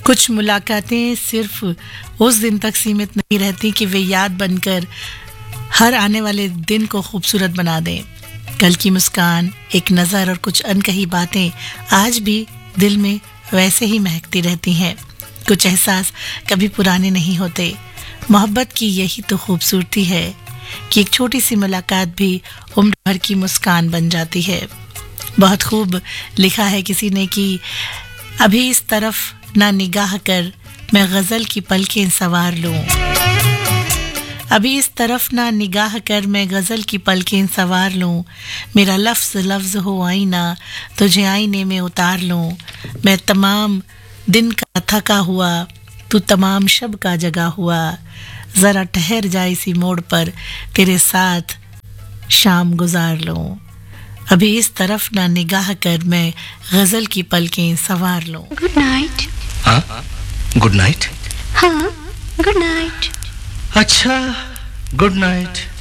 कुछ मुलाकातें सिर्फ उस दिन तक सीमित नहीं रहती कि वे याद बनकर हर आने वाले दिन को खूबसूरत बना दें। कल की मुस्कान, एक नज़र और कुछ अनकही बातें आज भी दिल में वैसे ही महकती रहती हैं। कुछ एहसास कभी पुराने नहीं होते। मोहब्बत की यही तो खूबसूरती है कि एक छोटी सी मुलाकात भी उम्र भर की मुस्कान बन जाती है। बहुत खूब लिखा है किसी ने कि अभी इस तरफ ना निगाह कर मैं गजल की पलकें सवार लूं। अभी इस तरफ ना निगाह कर मैं गजल की पलकें सवार लूं। मेरा लफ्ज लफ्ज हो आईना, तुझे आईने में उतार लूं। मैं तमाम दिन का थका हुआ, तू तमाम शब का जगा हुआ। जरा ठहर जा इसी मोड़ पर, तेरे साथ शाम गुजार लूं। अभी इस तरफ ना निगाह कर मैं गजल की पलकें सवार लूं। Good night. हाँ, गुड नाइट। हाँ, गुड नाइट। अच्छा, गुड नाइट।